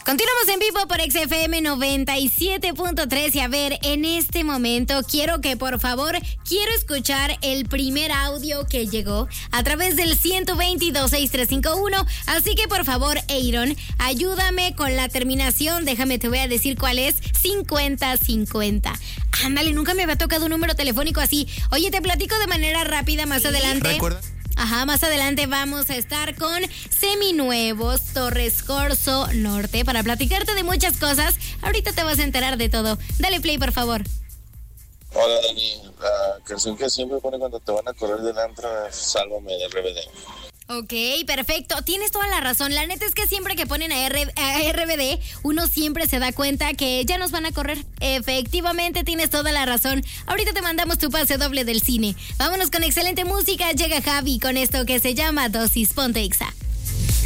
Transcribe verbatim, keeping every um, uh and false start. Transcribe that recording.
Continuamos en vivo por X F M noventa y siete punto tres y a ver, en este momento quiero que por favor, quiero escuchar el primer audio que llegó a través del ciento veintidós, sesenta y tres cincuenta y uno, así que por favor, Aaron, ayúdame con la terminación, déjame te voy a decir cuál es, cincuenta cincuenta. Ándale, nunca me había tocado un número telefónico así. Oye, te platico de manera rápida más sí. adelante. ¿Recuerda? Ajá, más adelante vamos a estar con Seminuevos, Torres Corso Norte, para platicarte de muchas cosas. Ahorita te vas a enterar de todo. Dale play, por favor. Hola, Dani. La canción que siempre pone cuando te van a correr del antro es Sálvame de R B D. Ok, perfecto. Tienes toda la razón. La neta es que siempre que ponen a, R- a R B D, uno siempre se da cuenta que ya nos van a correr. Efectivamente, tienes toda la razón. Ahorita te mandamos tu pase doble del cine. Vámonos con excelente música. Llega Javi con esto que se llama Dosis Ponte Exa.